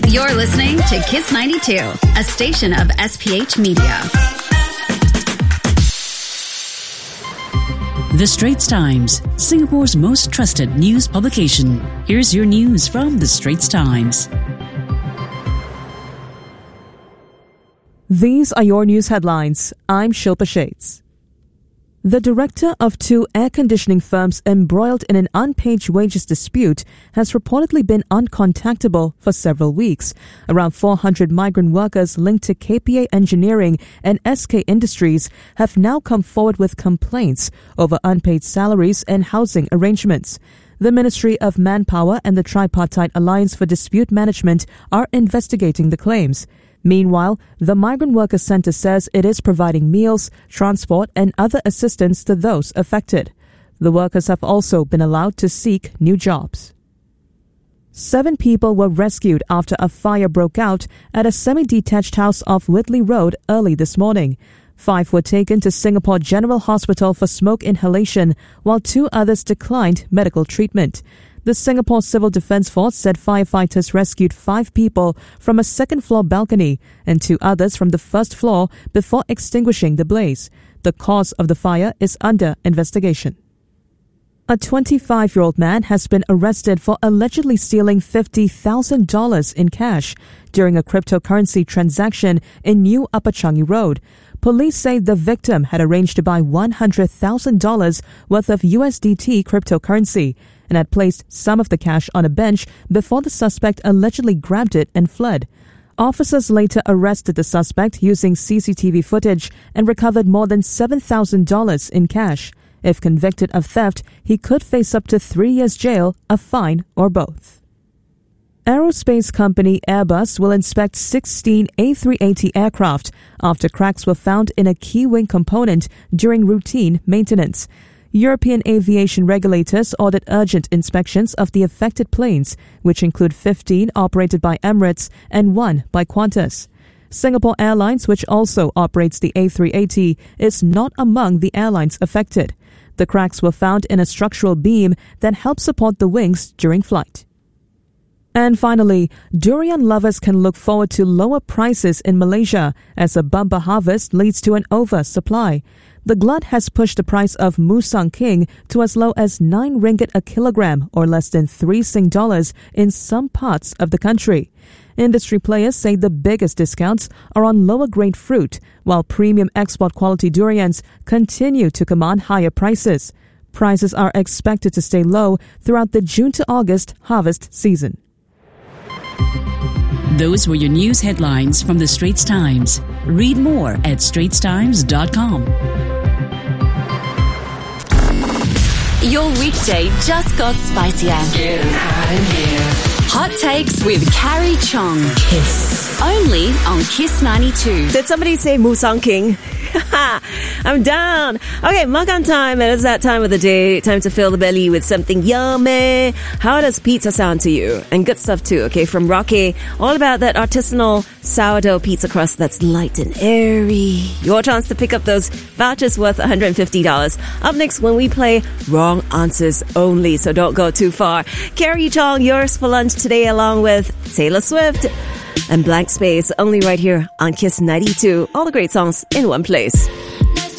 You're listening to Kiss 92, a station of SPH Media. The Straits Times, Singapore's most trusted news publication. Here's your news from The Straits Times. These are your news headlines. I'm Shilpa Shades. The director of two air conditioning firms embroiled in an unpaid wages dispute has reportedly been uncontactable for several weeks. Around 400 migrant workers linked to KPA Engineering and SK Industries have now come forward with complaints over unpaid salaries and housing arrangements. The Ministry of Manpower and the Tripartite Alliance for Dispute Management are investigating the claims. Meanwhile, the Migrant Workers Centre says it is providing meals, transport and other assistance to those affected. The workers have also been allowed to seek new jobs. 7 people were rescued after a fire broke out at a semi-detached house off Whitley Road early this morning. 5 were taken to Singapore General Hospital for smoke inhalation, while 2 others declined medical treatment. The Singapore Civil Defence Force said firefighters rescued 5 people from a second-floor balcony and 2 others from the first floor before extinguishing the blaze. The cause of the fire is under investigation. A 25-year-old man has been arrested for allegedly stealing $50,000 in cash during a cryptocurrency transaction in New Upper Changi Road. Police say the victim had arranged to buy $100,000 worth of USDT cryptocurrency and had placed some of the cash on a bench before the suspect allegedly grabbed it and fled. Officers later arrested the suspect using CCTV footage and recovered more than $7,000 in cash. If convicted of theft, he could face up to 3 years jail, a fine, or both. Aerospace company Airbus will inspect 16 A380 aircraft after cracks were found in a key wing component during routine maintenance. European aviation regulators ordered urgent inspections of the affected planes, which include 15 operated by Emirates and 1 by Qantas. Singapore Airlines, which also operates the A380, is not among the airlines affected. The cracks were found in a structural beam that helps support the wings during flight. And finally, durian lovers can look forward to lower prices in Malaysia as a bumper harvest leads to an oversupply. The glut has pushed the price of Musang King to as low as 9 ringgit a kilogram or less than 3 Sing dollars in some parts of the country. Industry players say the biggest discounts are on lower grade fruit, while premium export quality durians continue to command higher prices. Prices are expected to stay low throughout the June to August harvest season. Those were your news headlines from The Straits Times. Read more at straitstimes.com. Your weekday just got spicier. Getting hot in here. Hot Takes with Carrie Chong. Kiss. Only on Kiss 92. Did somebody say Musang King? I'm down. Okay, makan time. It is that time of the day. Time to fill the belly with something yummy. How does pizza sound to you? And good stuff too, okay? From Rocky, all about that artisanal sourdough pizza crust that's light and airy. Your chance to pick up those vouchers worth $150. Up next when we play Wrong Answers Only, so don't go too far. Carrie Chong, yours for lunch today along with Taylor Swift and Blank Space, only right here on Kiss 92. All the great songs in one place.